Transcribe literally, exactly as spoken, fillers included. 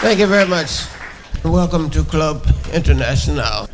Thank you very much. Welcome to Club International.